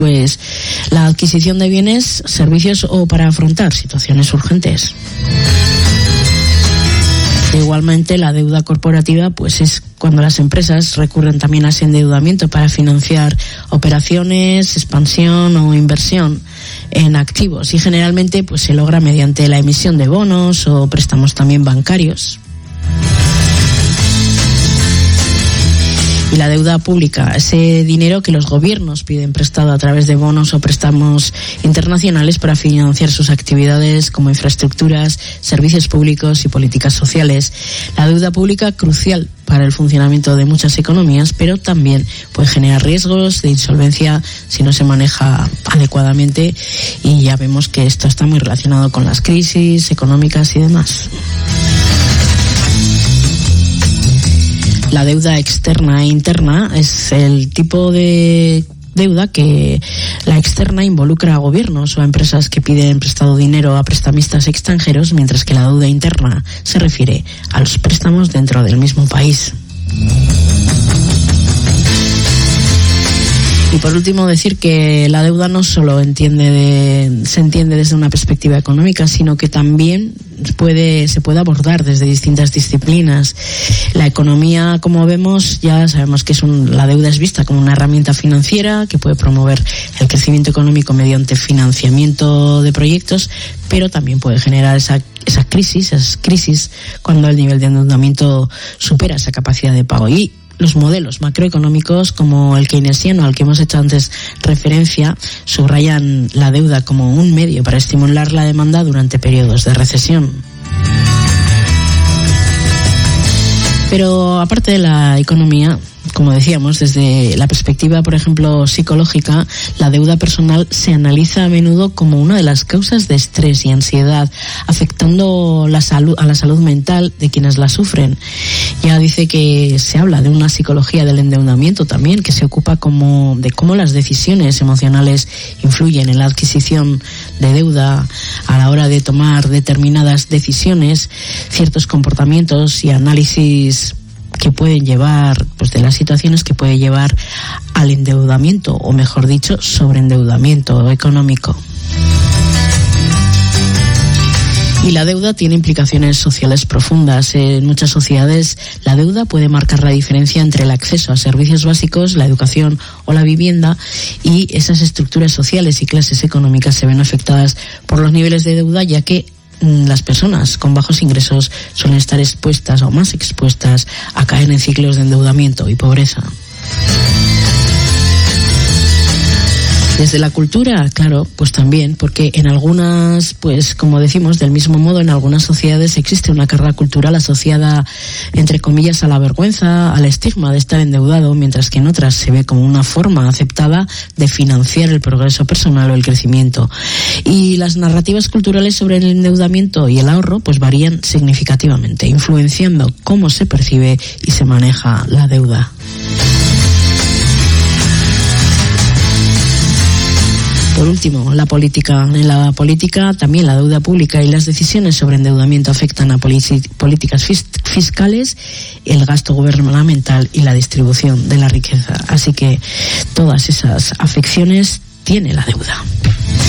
pues la adquisición de bienes, servicios o para afrontar situaciones urgentes. Igualmente, la deuda corporativa pues es cuando las empresas recurren también a ese endeudamiento para financiar operaciones, expansión o inversión en activos, y generalmente pues se logra mediante la emisión de bonos o préstamos también bancarios. Y la deuda pública, ese dinero que los gobiernos piden prestado a través de bonos o préstamos internacionales para financiar sus actividades como infraestructuras, servicios públicos y políticas sociales. La deuda pública, crucial para el funcionamiento de muchas economías, pero también puede generar riesgos de insolvencia si no se maneja adecuadamente, y ya vemos que esto está muy relacionado con las crisis económicas y demás. La deuda externa e interna es el tipo de deuda que la externa involucra a gobiernos o a empresas que piden prestado dinero a prestamistas extranjeros, mientras que la deuda interna se refiere a los préstamos dentro del mismo país. Y por último, decir que la deuda no solo se entiende desde una perspectiva económica, sino que también se puede abordar desde distintas disciplinas. La economía, como vemos, ya sabemos que la deuda es vista como una herramienta financiera que puede promover el crecimiento económico mediante financiamiento de proyectos, pero también puede generar esas crisis cuando el nivel de endeudamiento supera esa capacidad de pago. Y los modelos macroeconómicos, como el keynesiano al que hemos hecho antes referencia, subrayan la deuda como un medio para estimular la demanda durante periodos de recesión. Pero aparte de la economía, como decíamos, desde la perspectiva, por ejemplo, psicológica, la deuda personal se analiza a menudo como una de las causas de estrés y ansiedad, afectando a la salud mental de quienes la sufren. Ya dice que se habla de una psicología del endeudamiento también, que se ocupa de cómo las decisiones emocionales influyen en la adquisición de deuda a la hora de tomar determinadas decisiones, ciertos comportamientos y análisis que pueden llevar, de las situaciones que puede llevar al endeudamiento, o mejor dicho, sobreendeudamiento económico. Y la deuda tiene implicaciones sociales profundas. En muchas sociedades la deuda puede marcar la diferencia entre el acceso a servicios básicos, la educación o la vivienda, y esas estructuras sociales y clases económicas se ven afectadas por los niveles de deuda, ya que las personas con bajos ingresos suelen estar expuestas o más expuestas a caer en ciclos de endeudamiento y pobreza. Desde la cultura, claro, pues también, porque en algunas, como decimos, del mismo modo, en algunas sociedades existe una carga cultural asociada, entre comillas, a la vergüenza, al estigma de estar endeudado, mientras que en otras se ve como una forma aceptada de financiar el progreso personal o el crecimiento. Y las narrativas culturales sobre el endeudamiento y el ahorro varían significativamente, influenciando cómo se percibe y se maneja la deuda. Por último, la política. En la política también la deuda pública y las decisiones sobre endeudamiento afectan a políticas fiscales, el gasto gubernamental y la distribución de la riqueza. Así que todas esas afecciones tiene la deuda.